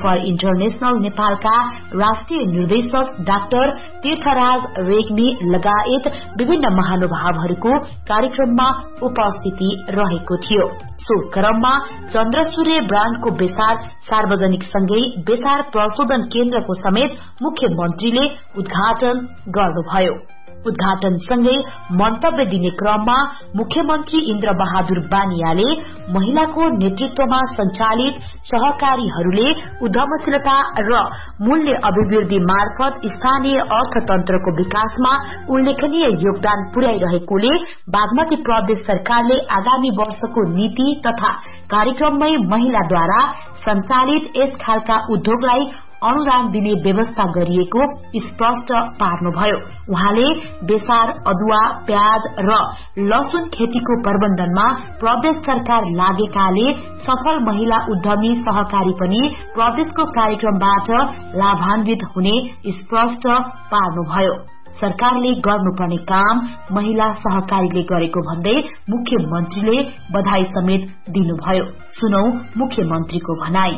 For international नेपालका राष्ट्रिय निर्देशक डाक्टर तीर्थराज रेग्मी लगायत विभिन्न महानुभावहरूको कार्यक्रममा उपस्थिति रहेको थियो। सो क्रममा चन्द्रसूर्य ब्राण्डको बेसार सार्वजनिक सँगै बेसार प्रशोधन केन्द्रको समेत मुख्यमन्त्रीले उद्घाटन गर्नुभयो। उद्घाटनसँगै मन्तव्य दिने क्रममा मुख्यमन्त्री इन्द्र बहादुर बानियाले महिलाको नेतृत्वमा सञ्चालित सहकारीहरूले उद्यमशीलता र मूल्य अभिवृद्धि मार्फत स्थानीय अर्थतन्त्रको विकासमा उल्लेखनीय योगदान पुर्याइरहेकोले बागमती प्रदेश सरकारले आगामी वर्षको नीति तथा कार्यक्रममै महिलाद्वारा सञ्चालित यस खालका उद्योगलाई अनुदान दिने व्यवस्था गरिएको स्पष्ट पार्नुभयो। उहाँले बेसार, अदुवा, प्याज र लसुन खेतीको प्रबन्धनमा प्रदेश सरकार लागेकाले सफल महिला उद्यमी सहकारी पनि प्रदेशको कार्यक्रमबाट लाभान्वित हुने स्पष्ट पार्नुभयो। सरकारले गर्नुपर्ने काम महिला सहकारीले गरेको भन्दै मुख्यमन्त्रीले बधाई समेत दिनुभयो। सुनौ मुख्यमन्त्रीको भनाई।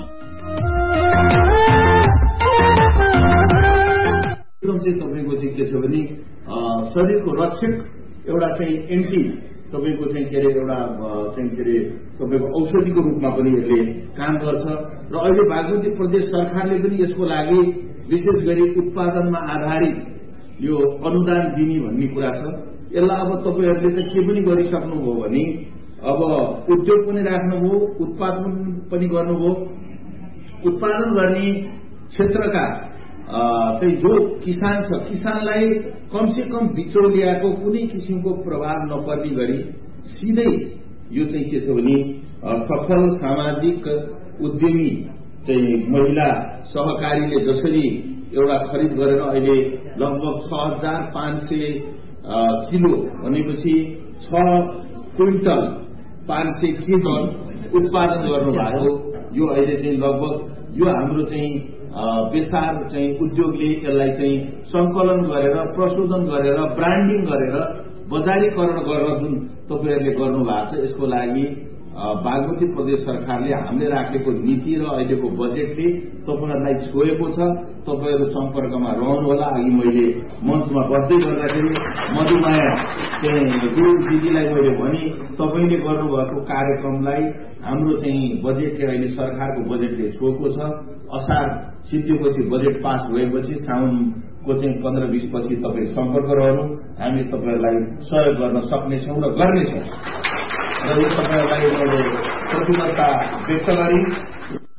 तपाईको चाहिँ के छ भने शरीरको रक्षक एउटा चाहिँ एन्टी तपाईको चाहिँ के अरे एउटा चाहिँ के अरे तपाईको औषधिको रूपमा पनि यसले काम गर्छ र अहिले बागमती प्रदेश सरकारले पनि यसको लागि विशेष गरी उत्पादनमा आधारित यो अनुदान दिने भन्ने कुरा छ। यसलाई अब तपाईहरुले त के पनि गरिसक्नुभयो भने अब उद्योग पनि राख्नुभयो, उत्पादन पनि गर्नुभयो। उत्पादन गर्ने क्षेत्रका चाहिँ जो किसान छ, किसानलाई कमसे कम बिचौलियाको कुनै किसिमको प्रभाव नपर्ने गरी सिधै यो चाहिँ के छ भने सफल सामाजिक उद्यमी चाहिँ महिला सहकारीले जसरी एउटा खरिद गरेर अहिले लगभग 6500 किलो भनेपछि 6 क्विन्टल 500 केजी उत्पादन गर्नुभएको। यो अहिले चाहिँ लगभग यो हाम्रो चाहिँ बेसार चाहिँ उद्योगले यसलाई चाहिँ संकलन गरेर प्रशोधन गरेर ब्रान्डिङ गरेर बजारीकरण गरेर जुन तपाईहरुले गर्नुभएको छ, यसको लागि बागमती प्रदेश सरकारले हामीले राखेको नीति र अहिलेको बजेटले तपाईहरुलाई छोएको छ। तपाईहरु सम्पर्कमा रहनुहोला। अघि मैले मञ्चमा बस्दै गर्दाखेरि मधुमाया चाहिँ गुरु दिदीलाई मैले भने तपाईले गर्नुभएको कार्यक्रमलाई हाम्रो चाहिँ बजेटले अहिले सरकारको बजेटले छोएको छ। असार सिद्धिपछि बजेट पास भएपछि साउनको चाहिँ 15-20 पछि तपाई सम्पर्क रहनु, हामी तपाईहरुलाई सहयोग गर्न सक्नेछौं र गर्नेछौं। र यो तपाईहरुलाई मैले प्रतिबद्धता व्यक्त गरी